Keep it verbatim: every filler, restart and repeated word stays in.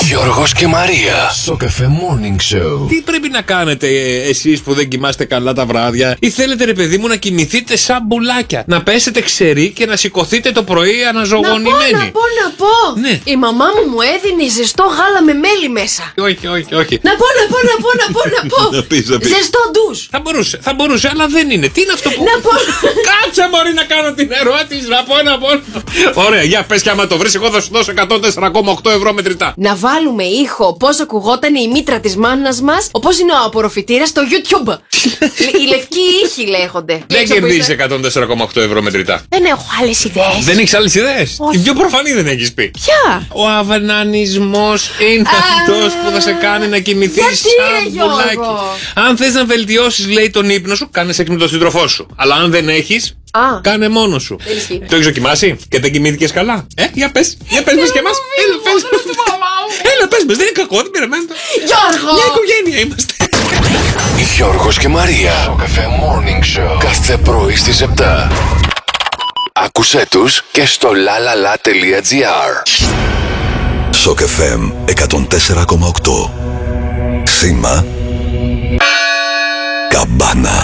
Γιώργος και Μαρία. Σοκαφέ Morning Show. Τι πρέπει να κάνετε εσείς που δεν κοιμάστε καλά τα βράδια, ή θέλετε ρε παιδί μου να κοιμηθείτε σαν μπουλάκια? Να πέσετε ξεροί και να σηκωθείτε το πρωί αναζωογονημένοι. Να πω, να πω, να πω. Ναι. Η μαμά μου μου έδινε ζεστό γάλα με μέλι μέσα. Όχι, όχι, όχι. Να πω, να πω, να πω, να πω, να πω. Να πεις, να πεις. Ζεστό ντους. Θα μπορούσε, θα μπορούσε, αλλά δεν είναι. Τι είναι αυτό που. Να πω. Κάτσε μπορεί να κάνω την ερώτηση, να πω, να πω. Ωραία, για πες και άμα το βρεις, εγώ θα σου δώσω εκατόν τέσσερα κόμμα οκτώ ευρώ μετρητά. Να βάλουμε ήχο πώς ακουγόταν η μήτρα της μάνας μας, όπως είναι ο απορροφητήρας στο YouTube. Οι λευκοί ήχοι λέγονται. Δεν κερδίζεις εκατόν τέσσερα κόμμα οκτώ ευρώ μετρητά. Δεν έχω άλλες ιδέες. Δεν έχεις άλλες ιδέες? Όχι. Την πιο προφανή δεν έχεις πει. Ποια? Ο αβανανισμός είναι Α, αυτός που θα σε κάνει να κοιμηθείς γιατί, σαν ρε, Γιώργο? μπουλάκι. Αν θες να βελτιώσεις, λέει, τον ύπνο σου, κάνε σεξ με τον σύντροφό σου. Αλλά αν δεν έχεις, Α. κάνε μόνος σου. Δεν ισχύει. Το έχεις δοκιμάσει και δεν κοιμήθηκες καλά? Ε, για πες, για πες μας και εμάς. Έλα, πες. Έλα, πες μας, δεν είναι κακό, δεν πειράζει. Γιώργο! Μια οικογένεια είμαστε. Γιώργος και Μαρία. Σοκαφέ Morning Show. Κάθε πρωί στις επτά. Άκουσέ τους και στο lalala τελεία gr. Σοκαφέ εκατόν τέσσερα κόμμα οκτώ. Σήμα Καμπάνα.